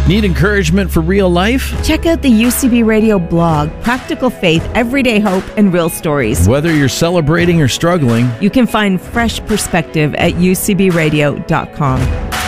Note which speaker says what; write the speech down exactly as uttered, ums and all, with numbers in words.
Speaker 1: Need encouragement for real life?
Speaker 2: Check out the U C B Radio blog, Practical Faith, Everyday Hope, and Real Stories.
Speaker 1: Whether you're celebrating or struggling,
Speaker 2: you can find fresh perspective at u c b radio dot com.